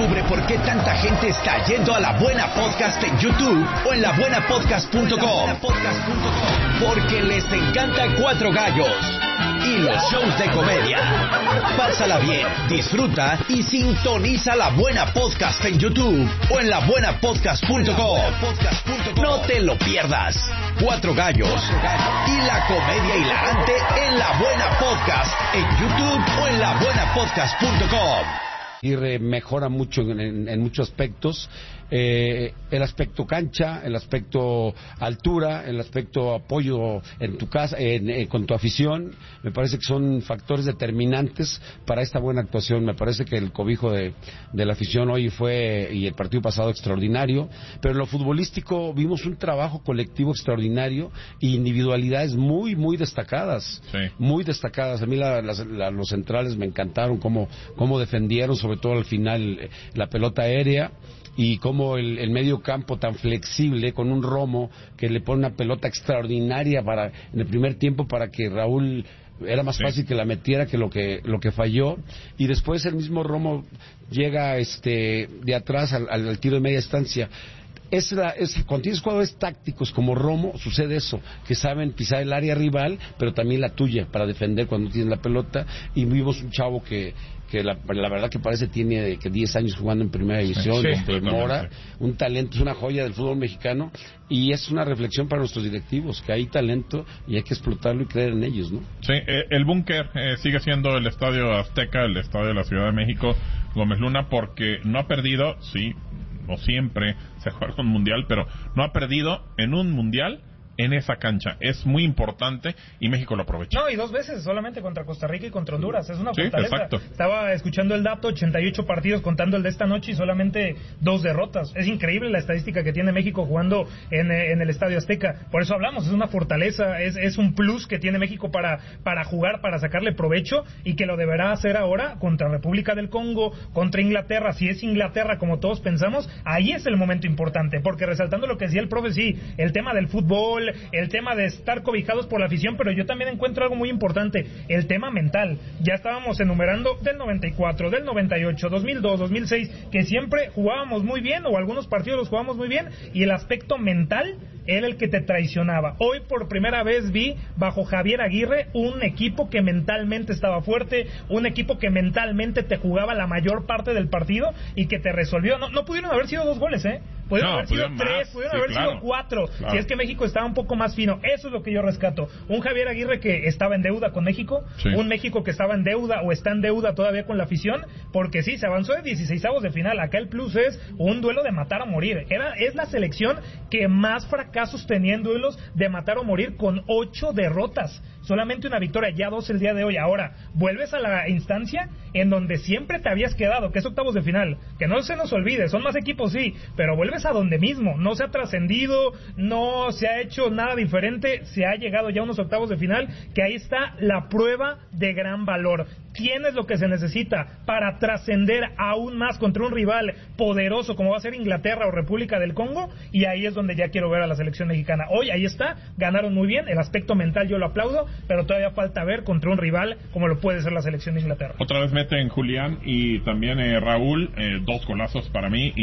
Descubre por qué tanta gente está yendo a La Buena Podcast en YouTube o en labuenapodcast.com. Porque les encanta Cuatro Gallos y los shows de comedia. Pásala bien, disfruta y sintoniza La Buena Podcast en YouTube o en labuenapodcast.com. No te lo pierdas. Cuatro Gallos y la comedia hilarante en La Buena Podcast en YouTube o en labuenapodcast.com. Y mejora mucho en muchos aspectos, el aspecto cancha, el aspecto altura, el aspecto apoyo en tu casa, con tu afición. Me parece que son factores determinantes para esta buena actuación. Me parece que el cobijo de la afición hoy y el partido pasado extraordinario, pero en lo futbolístico vimos un trabajo colectivo extraordinario y individualidades muy, muy destacadas, sí. Muy destacadas. A mí los centrales me encantaron cómo defendieron, sobre todo al final, la pelota aérea. Y como el medio campo tan flexible, con un Romo que le pone una pelota extraordinaria en el primer tiempo para que Raúl era más fácil que la metiera que lo que falló, y después el mismo Romo llega de atrás al tiro de media distancia. Cuando tienes jugadores tácticos como Romo, sucede eso, que saben pisar el área rival, pero también la tuya, para defender cuando tienes la pelota. Y vimos un chavo que la verdad que parece tiene 10 años jugando en primera división, Mora, un talento, es una joya del fútbol mexicano, y es una reflexión para nuestros directivos, que hay talento y hay que explotarlo y creer en ellos, ¿no? Sí, el búnker sigue siendo el Estadio Azteca, el Estadio de la Ciudad de México, Gómez Luna, porque no ha perdido, sí, no siempre se juega un mundial, pero no ha perdido en un mundial en esa cancha. Es muy importante y México lo aprovecha. No, y 2 veces solamente contra Costa Rica y contra Honduras. Es una fortaleza. Sí, exacto. Estaba escuchando el dato, 88 partidos contando el de esta noche y solamente 2 derrotas. Es increíble la estadística que tiene México jugando en el Estadio Azteca. Por eso hablamos, es una fortaleza, es un plus que tiene México para jugar, para sacarle provecho, y que lo deberá hacer ahora contra República del Congo, contra Inglaterra. Si es Inglaterra como todos pensamos, ahí es el momento importante, porque resaltando lo que decía el profe, sí, el tema del fútbol, el tema de estar cobijados por la afición, pero yo también encuentro algo muy importante, el tema mental. Ya estábamos enumerando del 94, del 98, 2002, 2006, que siempre jugábamos muy bien, o algunos partidos los jugábamos muy bien, y el aspecto mental era el que te traicionaba. Hoy por primera vez vi bajo Javier Aguirre un equipo que mentalmente estaba fuerte, un equipo que mentalmente te jugaba la mayor parte del partido y que te resolvió. No pudieron haber sido 2 goles, pudieron haber sido 3, pudieron haber sido 4, si es que México estaba un poco más fino. Eso es lo que yo rescato. Un Javier Aguirre que estaba en deuda con México, un México que estaba en deuda o está en deuda todavía con la afición, porque sí, se avanzó de 16avos de final. Acá el plus es un duelo de matar o morir. Es la selección que más fracasos tenía en duelos de matar o morir, con 8 derrotas. Solamente una victoria, ya 2 el día de hoy. Ahora, vuelves a la instancia en donde siempre te habías quedado, que es octavos de final. Que no se nos olvide, son más equipos, sí, pero vuelves a donde mismo. No se ha trascendido, no se ha hecho nada diferente, se ha llegado ya a unos octavos de final, que ahí está la prueba de gran valor. Tienes lo que se necesita para trascender aún más contra un rival poderoso como va a ser Inglaterra o República del Congo, y ahí es donde ya quiero ver a la selección mexicana. Hoy ahí está, ganaron muy bien, el aspecto mental yo lo aplaudo, pero todavía falta ver contra un rival como lo puede ser la selección de Inglaterra. Otra vez meten Julián y también Raúl, 2 golazos para mí,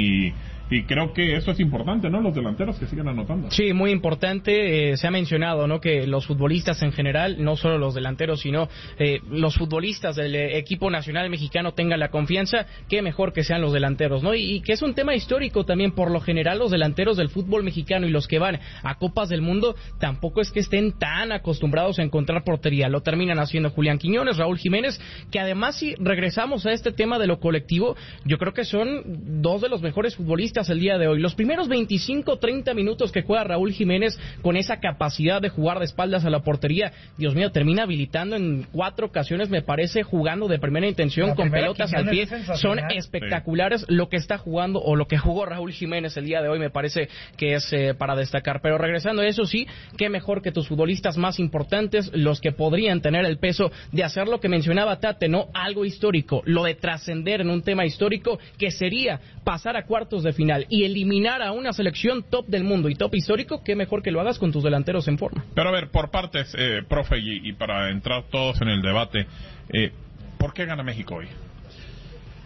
y creo que eso es importante, ¿no? Los delanteros que sigan anotando. Sí, muy importante. Se ha mencionado, ¿no?, que los futbolistas en general, no solo los delanteros, sino los futbolistas del equipo nacional mexicano tengan la confianza. Qué mejor que sean los delanteros, ¿no? Y que es un tema histórico también. Por lo general, los delanteros del fútbol mexicano y los que van a Copas del Mundo tampoco es que estén tan acostumbrados a encontrar portería. Lo terminan haciendo Julián Quiñones, Raúl Jiménez, que además, si regresamos a este tema de lo colectivo, yo creo que son 2 de los mejores futbolistas el día de hoy. Los primeros 25-30 minutos que juega Raúl Jiménez, con esa capacidad de jugar de espaldas a la portería, Dios mío, termina habilitando en 4 ocasiones, me parece, jugando de primera intención, con pelotas al pie. Son espectaculares lo que está jugando, o lo que jugó Raúl Jiménez el día de hoy, me parece que es para destacar. Pero regresando a eso, sí, qué mejor que tus futbolistas más importantes, los que podrían tener el peso de hacer lo que mencionaba Tate, ¿no? Algo histórico, lo de trascender en un tema histórico, que sería pasar a cuartos de final y eliminar a una selección top del mundo y top histórico. Qué mejor que lo hagas con tus delanteros en forma. Pero a ver, por partes, profe, y para entrar todos en el debate, ¿por qué gana México hoy?